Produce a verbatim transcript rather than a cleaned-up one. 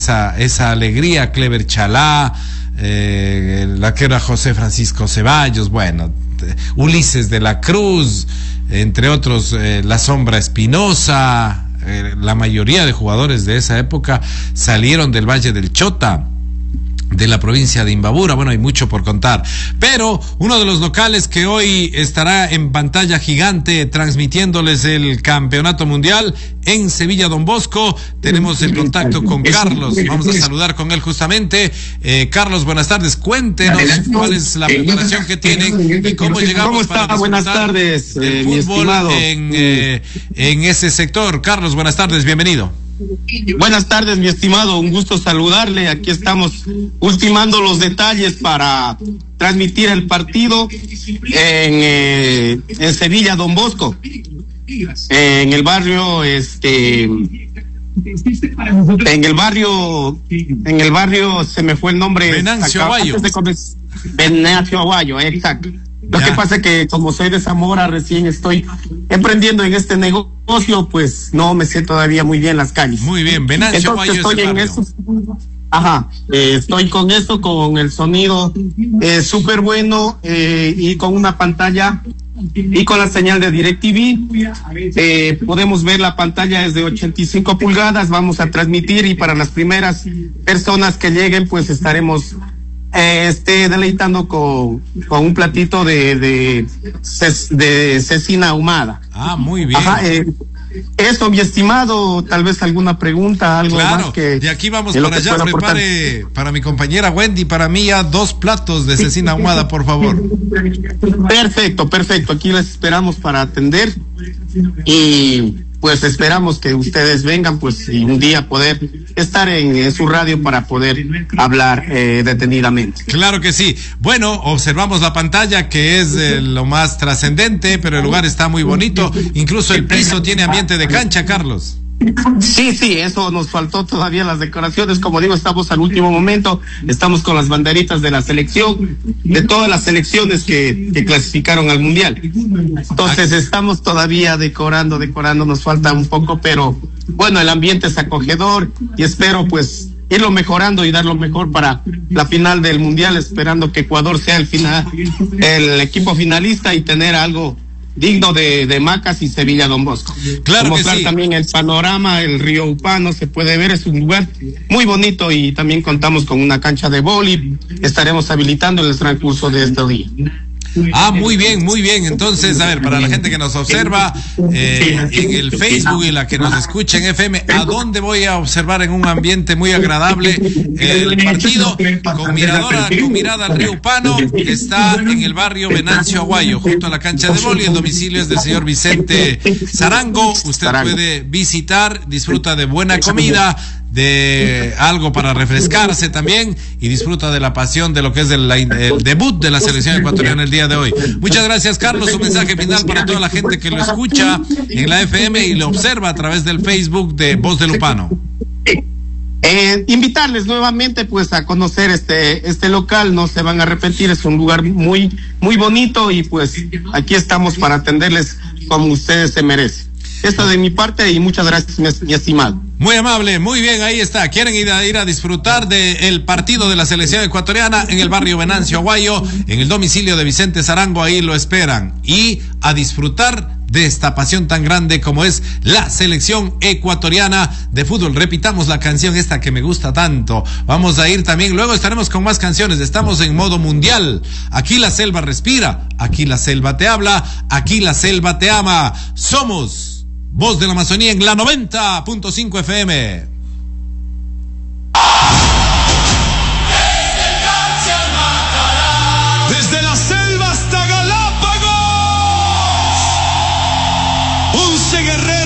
esa, esa alegría, Clever Chalá, eh, la que era José Francisco Ceballos, bueno, Ulises de la Cruz, entre otros, eh, La Sombra Espinosa. Eh, la mayoría de jugadores de esa época salieron del Valle del Chota, de la provincia de Imbabura. Bueno, hay mucho por contar, pero uno de los locales que hoy estará en pantalla gigante transmitiéndoles el campeonato mundial en Sevilla Don Bosco, tenemos el contacto con Carlos. Vamos a saludar con él justamente. eh, Carlos, buenas tardes, cuéntenos cuál es la preparación que tienen y cómo llegamos. ¿Cómo está? Para buenas tardes, eh, mi estimado. En, eh, en ese sector. Carlos, buenas tardes, bienvenido. Buenas tardes, mi estimado, un gusto saludarle. Aquí estamos ultimando los detalles para transmitir el partido en, eh, en Sevilla Don Bosco, en el barrio, este, en el barrio, en el barrio, se me fue el nombre. Venancio Aguayo. Venancio Aguayo, exacto. Lo ya. que pasa es que como soy de Zamora, recién estoy emprendiendo en este negocio, pues no me sé todavía muy bien las calles. Muy bien, Venancio Aguayo. Entonces estoy en eso. Ajá, eh, estoy con eso, con el sonido eh, súper bueno eh, y con una pantalla y con la señal de DirecTV. Eh, podemos ver la pantalla es de ochenta y cinco pulgadas, vamos a transmitir y para las primeras personas que lleguen, pues estaremos Eh, esté deleitando con, con un platito de, de, de cecina ahumada. Ah, muy bien. Ajá, eh, eso, mi estimado, tal vez alguna pregunta, algo claro, más que... de aquí vamos para allá, prepare para mi compañera Wendy, para mí ya dos platos de cecina ahumada, por favor. Perfecto, perfecto, aquí les esperamos para atender y... pues esperamos que ustedes vengan, pues, y un día poder estar en, en su radio para poder hablar eh, detenidamente. Claro que sí. Bueno, observamos la pantalla, que es eh, lo más trascendente, pero el lugar está muy bonito. Incluso el piso tiene ambiente de cancha, Carlos. Sí, sí, eso nos faltó todavía las decoraciones. Como digo, estamos al último momento, estamos con las banderitas de la selección, de todas las selecciones que, que clasificaron al mundial. Entonces estamos todavía decorando, decorando, nos falta un poco, pero bueno, el ambiente es acogedor y espero pues irlo mejorando y dar lo mejor para la final del mundial, esperando que Ecuador sea el final, el equipo finalista y tener algo digno de, de Macas y Sevilla Don Bosco. Claro Como que mostrar sí. También el panorama, el río Upano se puede ver, es un lugar muy bonito y también contamos con una cancha de vóley, estaremos habilitando en el transcurso de este día. Ah, muy bien, muy bien. Entonces, a ver, para la gente que nos observa eh, en el Facebook y la que nos escucha en F M, ¿a dónde voy a observar en un ambiente muy agradable el partido? Con miradora, con mirada al río Upano, que está en el barrio Venancio Aguayo, junto a la cancha de vóley. El domicilio es del señor Vicente Zarango. Usted puede visitar, disfruta de buena comida, de algo para refrescarse también y disfruta de la pasión de lo que es el, el debut de la selección ecuatoriana el día de hoy. Muchas gracias, Carlos. Un mensaje final para toda la gente que lo escucha en la F M y lo observa a través del Facebook de Voz del Upano. Eh, invitarles nuevamente pues a conocer este este local, no se van a arrepentir, es un lugar muy muy bonito y pues aquí estamos para atenderles como ustedes se merecen. Esto de mi parte y muchas gracias, mi, mi estimado. Muy amable, muy bien, ahí está. Quieren ir a, ir a disfrutar del partido de la selección ecuatoriana en el barrio Venancio Aguayo, en el domicilio de Vicente Zarango, ahí lo esperan. Y a disfrutar de esta pasión tan grande como es la selección ecuatoriana de fútbol. Repitamos la canción esta que me gusta tanto. Vamos a ir también, luego estaremos con más canciones. Estamos en modo mundial. Aquí la selva respira, aquí la selva te habla, aquí la selva te ama. Somos Voz de la Amazonía en la noventa punto cinco F M. Desde la selva hasta Galápagos, once guerreros